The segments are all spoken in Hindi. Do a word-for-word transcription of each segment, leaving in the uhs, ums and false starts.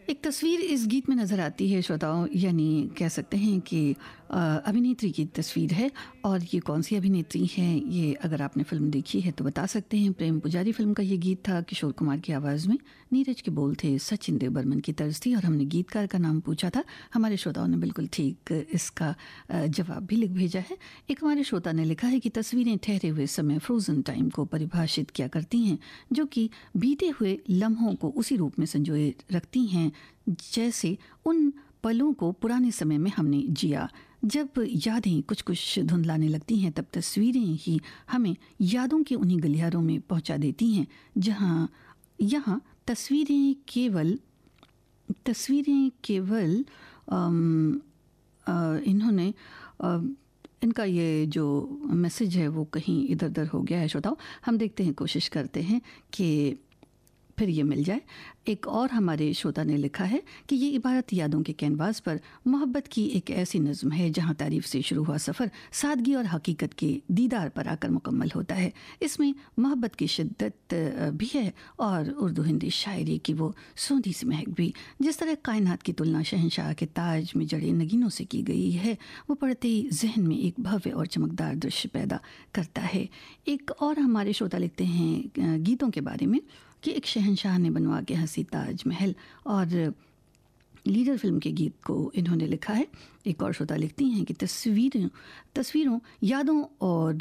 एक तस्वीर इस गीत में नज़र आती है श्रोताओं, यानी कह सकते हैं कि अ, अभिनेत्री की तस्वीर है। और ये कौन सी अभिनेत्री हैं, ये अगर आपने फ़िल्म देखी है तो बता सकते हैं। प्रेम पुजारी फ़िल्म का ये गीत था, किशोर कुमार की आवाज़ में। नीरज के बोल थे, सचिन देव बर्मन की तर्ज थी, और हमने गीतकार का नाम पूछा था। हमारे श्रोताओं ने बिल्कुल ठीक इसका अ, जवाब भी लिख भेजा है। एक हमारे श्रोता ने लिखा है कि तस्वीरें ठहरे हुए समय, फ्रोज़न टाइम को परिभाषित किया करती हैं, जो कि बीते हुए लम्हों को उसी रूप में संजोए रखती हैं जैसे उन पलों को पुराने समय में हमने जिया। जब यादें कुछ कुछ धुंधलाने लगती हैं, तब तस्वीरें ही हमें यादों के उन्हीं गलियारों में पहुंचा देती हैं, जहां यहाँ तस्वीरें केवल तस्वीरें केवल अम, अ, इन्होंने अ, इनका ये जो मैसेज है वो कहीं इधर उधर हो गया है श्रोताओं। हम देखते हैं, कोशिश करते हैं कि फिर ये मिल जाए। एक और हमारे श्रोता ने लिखा है कि ये इबारत यादों के कैनवास पर मोहब्बत की एक ऐसी नज़्म है जहाँ तारीफ से शुरू हुआ सफ़र सादगी और हकीकत के दीदार पर आकर मुकम्मल होता है। इसमें मोहब्बत की शिद्दत भी है और उर्दू हिंदी शायरी की वो सौंधी सी महक भी। जिस तरह कायनात की तुलना शहंशाह के ताज में जड़े नगीनों से की गई है, वो पढ़ते ही जहन में एक भव्य और चमकदार दृश्य पैदा करता है। एक और हमारे श्रोता लिखते हैं गीतों के बारे में कि एक शहंशाह ने बनवा के हंसी ताजमहल, और लीडर फिल्म के गीत को इन्होंने लिखा है। एक और श्रोता लिखती हैं कि तस्वीरें तस्वीरों यादों और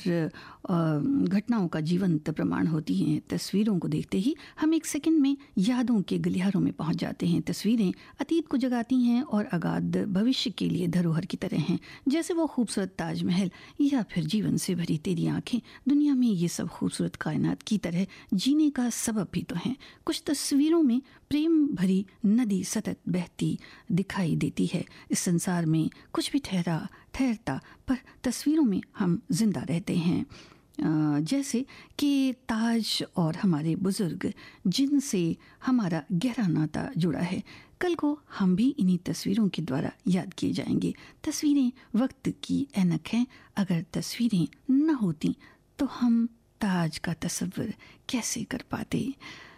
घटनाओं का जीवंत प्रमाण होती हैं। तस्वीरों को देखते ही हम एक सेकंड में यादों के गलियारों में पहुंच जाते हैं। तस्वीरें अतीत को जगाती हैं और अगाध भविष्य के लिए धरोहर की तरह हैं, जैसे वो खूबसूरत ताजमहल या फिर जीवन से भरी तेरी आंखें। दुनिया में ये सब खूबसूरत कायनात की तरह जीने का सबब भी तो हैं। कुछ तस्वीरों में प्रेम भरी नदी सतत बहती दिखाई देती है। इस संसार में कुछ भी ठहरा ठहरता, पर तस्वीरों में हम जिंदा रहते हैं। अ, जैसे कि ताज और हमारे बुजुर्ग, जिनसे हमारा गहरा नाता जुड़ा है। कल को हम भी इन्हीं तस्वीरों के द्वारा याद किए जाएंगे। तस्वीरें वक्त की ऐनक हैं। अगर तस्वीरें न होती तो हम ताज का तस्वीर कैसे कर पाते।